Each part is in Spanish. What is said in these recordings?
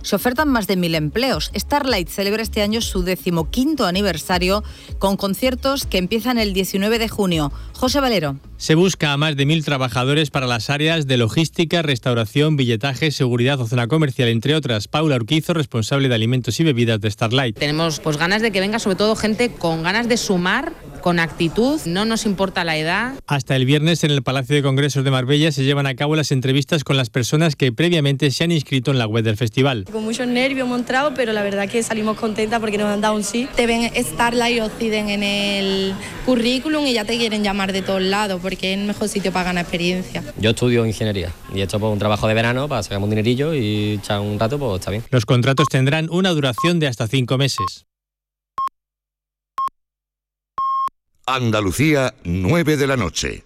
se ofertan más de 1.000 empleos. Starlight celebra este año su 15º aniversario con conciertos que empiezan el 19 de junio. José Valero. Se busca a más de 1.000 trabajadores para las áreas de logística, restauración, billetaje, seguridad o zona comercial, entre otras. Paula Urquizo, responsable de alimentos y bebidas de Starlight. Tenemos ganas de que venga sobre todo gente con ganas de sumar, con actitud, no nos importa la edad. Hasta el viernes en el Palacio de Congresos de Marbella se llevan a cabo las entrevistas con las personas que previamente se han inscrito en la web del festival. Con muchos nervios hemos entrado, pero la verdad que salimos contentas porque nos han dado un sí. Te ven Starlight Occident en el currículum y ya te quieren llamar de todos lados porque es el mejor sitio para ganar experiencia. Yo estudio ingeniería y he hecho un trabajo de verano para sacar un dinerillo y echar un rato, pues está bien. Los contratos tendrán una duración de hasta 5 meses. Andalucía, 9 de la noche.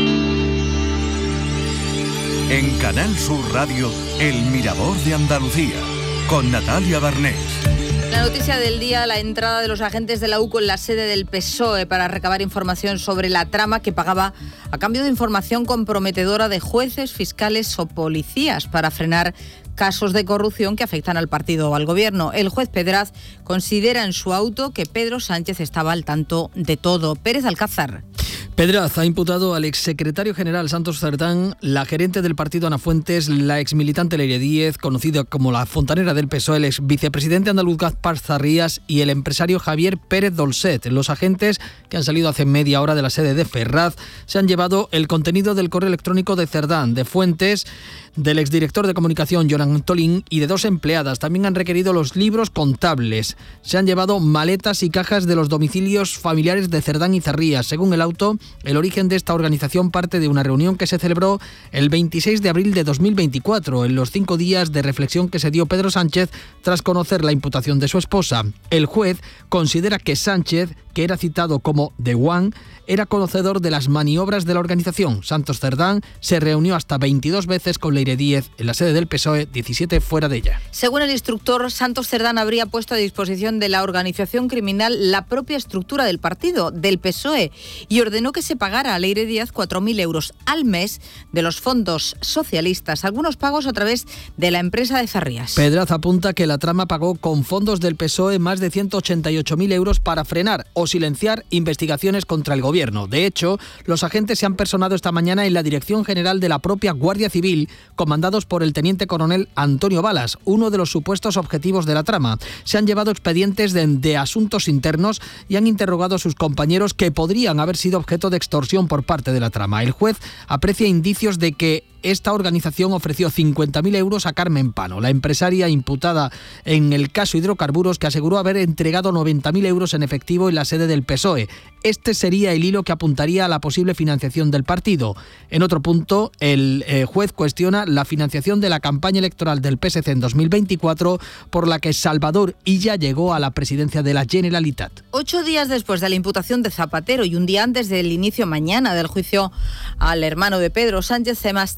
En Canal Sur Radio, El Mirador de Andalucía, con Natalia Barnés. La noticia del día, la entrada de los agentes de la UCO en la sede del PSOE para recabar información sobre la trama que pagaba a cambio de información comprometedora de jueces, fiscales o policías para frenar casos de corrupción que afectan al partido o al gobierno. El juez Pedraz considera en su auto que Pedro Sánchez estaba al tanto de todo. Pérez Alcázar. Pedraz ha imputado al exsecretario general Santos Cerdán, la gerente del partido Ana Fuentes, la exmilitante Leire Díez, conocida como la fontanera del PSOE, el ex vicepresidente andaluz Gaspar Zarrías y el empresario Javier Pérez Dolcet. Los agentes, que han salido hace media hora de la sede de Ferraz, se han llevado el contenido del correo electrónico de Cerdán, de Fuentes, del exdirector de comunicación Jonan Antolín y de 2 empleadas. También han requerido los libros contables. Se han llevado maletas y cajas de los domicilios familiares de Cerdán y Zarrías. Según el auto, el origen de esta organización parte de una reunión que se celebró el 26 de abril de 2024, en los 5 días de reflexión que se dio Pedro Sánchez tras conocer la imputación de su esposa. El juez considera que Sánchez, que era citado como The One, era conocedor de las maniobras de la organización. Santos Cerdán se reunió hasta 22 veces con Leire Díez en la sede del PSOE, 17 fuera de ella. Según el instructor, Santos Cerdán habría puesto a disposición de la organización criminal la propia estructura del partido, del PSOE, y ordenó que se pagara a Leire Díez 4.000 euros al mes de los fondos socialistas, algunos pagos a través de la empresa de Zarrías. Pedraz apunta que la trama pagó con fondos del PSOE más de 188.000 euros para frenar o silenciar investigaciones contra el gobierno. De hecho, los agentes se han personado esta mañana en la Dirección General de la propia Guardia Civil, comandados por el teniente coronel Antonio Balas, uno de los supuestos objetivos de la trama. Se han llevado expedientes de asuntos internos y han interrogado a sus compañeros que podrían haber sido objeto de extorsión por parte de la trama. El juez aprecia indicios de que esta organización ofreció 50.000 euros a Carmen Pano, la empresaria imputada en el caso Hidrocarburos, que aseguró haber entregado 90.000 euros en efectivo en la sede del PSOE. Este sería el hilo que apuntaría a la posible financiación del partido. En otro punto, el juez cuestiona la financiación de la campaña electoral del PSC en 2024, por la que Salvador Illa llegó a la presidencia de la Generalitat. 8 días después de la imputación de Zapatero y un día antes del inicio mañana del juicio al hermano de Pedro Sánchez,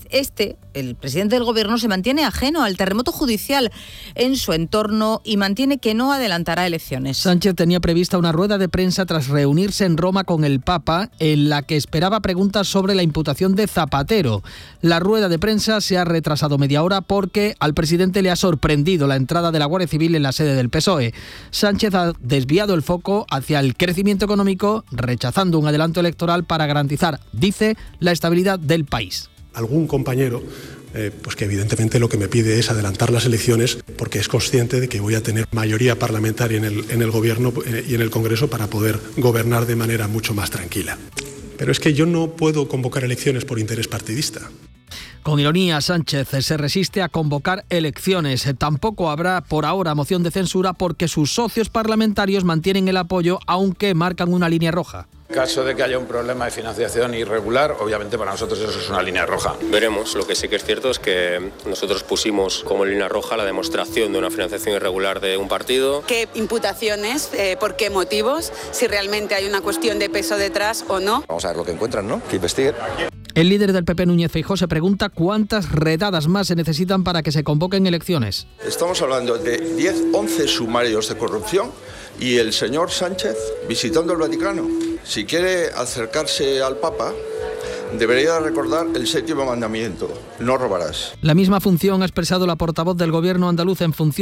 el presidente del gobierno, se mantiene ajeno al terremoto judicial en su entorno y mantiene que no adelantará elecciones. Sánchez tenía prevista una rueda de prensa tras reunirse en Roma con el Papa, en la que esperaba preguntas sobre la imputación de Zapatero. La rueda de prensa se ha retrasado media hora porque al presidente le ha sorprendido la entrada de la Guardia Civil en la sede del PSOE. Sánchez ha desviado el foco hacia el crecimiento económico, rechazando un adelanto electoral para garantizar, dice, la estabilidad del país. Algún compañero, pues que evidentemente lo que me pide es adelantar las elecciones porque es consciente de que voy a tener mayoría parlamentaria en el gobierno y en el Congreso para poder gobernar de manera mucho más tranquila. Pero es que yo no puedo convocar elecciones por interés partidista. Con ironía, Sánchez se resiste a convocar elecciones. Tampoco habrá por ahora moción de censura porque sus socios parlamentarios mantienen el apoyo, aunque marcan una línea roja. En caso de que haya un problema de financiación irregular, obviamente para nosotros eso es una línea roja. Veremos. Lo que sí que es cierto es que nosotros pusimos como línea roja la demostración de una financiación irregular de un partido. ¿Qué imputaciones? ¿Por qué motivos? Si realmente hay una cuestión de peso detrás o no. Vamos a ver lo que encuentran, ¿no? Que investiguen. El líder del PP, Núñez Feijóo, se pregunta cuántas redadas más se necesitan para que se convoquen elecciones. Estamos hablando de 10-11 sumarios de corrupción y el señor Sánchez visitando el Vaticano. Si quiere acercarse al Papa, debería recordar el 7º mandamiento: no robarás. La misma función ha expresado la portavoz del gobierno andaluz en función